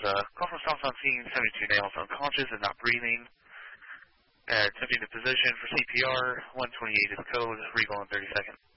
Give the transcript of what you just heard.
call from stops on scene, 72 nails, unconscious and not breathing. Attempting to position for CPR, 128 is code, Regal in 30 seconds.